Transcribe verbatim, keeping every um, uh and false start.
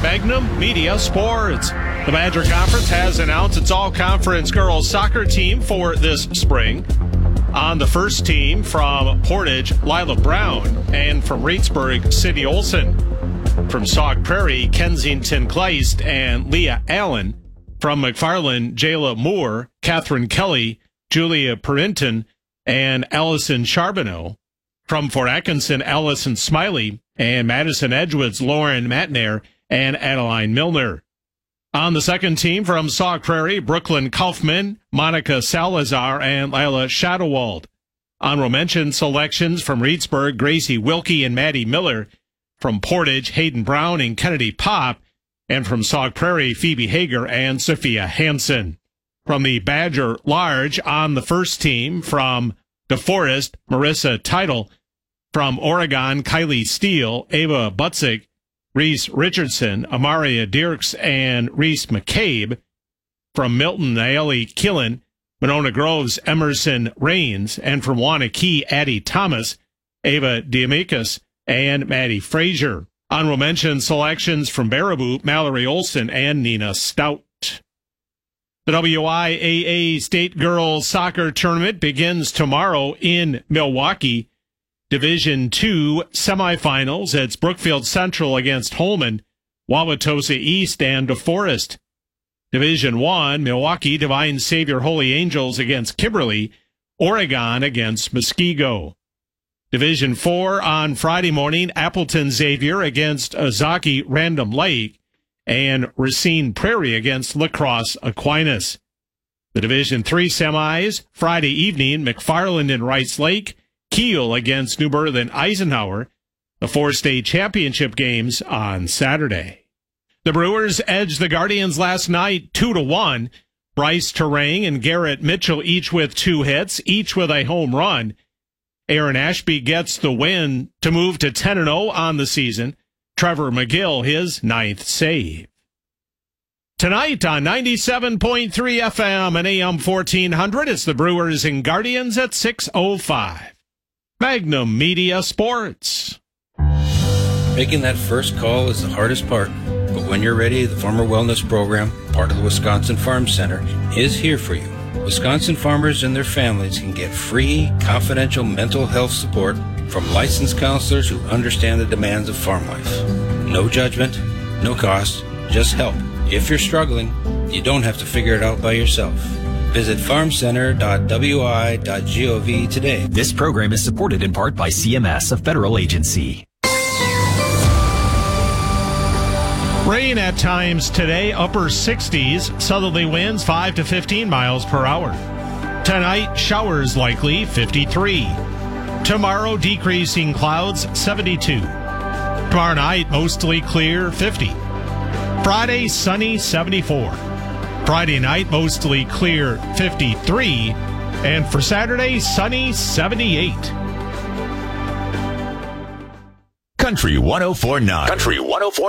Magnum Media Sports. The Badger Conference has announced its all-conference girls soccer team for this spring. On the first team from Portage, Lila Brown, and from Reedsburg, Sydney Olson. From Sauk Prairie, Kensington Kleist and Leah Allen. From McFarland, Jayla Moore, Catherine Kelly, Julia Perinton, and Allison Charbonneau. From Fort Atkinson, Allison Smiley, and Madison Edgewood's Lauren Matnair and Adeline Milner. On the second team from Sauk Prairie, Brooklyn Kaufman, Monica Salazar, and Lila Shadowald. Honorable mention selections from Reedsburg, Gracie Wilkie and Maddie Miller. From Portage, Hayden Brown and Kennedy Pop. And from Sauk Prairie, Phoebe Hager and Sophia Hansen. From the Badger Large on the first team, from DeForest, Marissa Title. From Oregon, Kylie Steele, Ava Butzik, Reese Richardson, Amaria Dirks, and Reese McCabe. From Milton, Naeli Killen, Monona Groves, Emerson Rains, and from Wanakee, Addie Thomas, Ava Diamikis, and Maddie Frazier. Honorable mention selections from Baraboo, Mallory Olson, and Nina Stout. The W I A A State Girls Soccer Tournament begins tomorrow in Milwaukee. Division two semifinals. It's Brookfield Central against Holman, Wauwatosa East, and DeForest. Division one, Milwaukee Divine Savior Holy Angels against Kimberly, Oregon against Muskego. Division four on Friday morning, Appleton Xavier against Ozaki Random Lake, and Racine Prairie against La Crosse Aquinas. The Division three semis, Friday evening, McFarland and Rice Lake, Kiel against New Berlin Eisenhower. The four state championship games on Saturday. The Brewers edged the Guardians last night two to one. Bryce Terang and Garrett Mitchell each with two hits, each with a home run. Aaron Ashby gets the win to move to ten and oh on the season. Trevor McGill, his ninth save. Tonight on ninety-seven point three F M and A M fourteen hundred, it's the Brewers and Guardians at six oh five. Magnum Media Sports. Making that first call is the hardest part. But when you're ready, the Farmer Wellness Program, part of the Wisconsin Farm Center, is here for you. Wisconsin farmers and their families can get free, confidential mental health support from licensed counselors who understand the demands of farm life. No judgment, no cost, just help. If you're struggling, you don't have to figure it out by yourself. Visit farm center dot w i dot gov today. This program is supported in part by C M S, a federal agency. Rain at times today, upper sixties, southerly winds five to fifteen miles per hour. Tonight, showers likely, fifty-three. Tomorrow, decreasing clouds, seventy-two. Tomorrow night, mostly clear, fifty. Friday, sunny, seventy-four. Friday night, mostly clear, fifty-three. And for Saturday, sunny, seventy-eight. Country one oh four point nine. Country one oh four.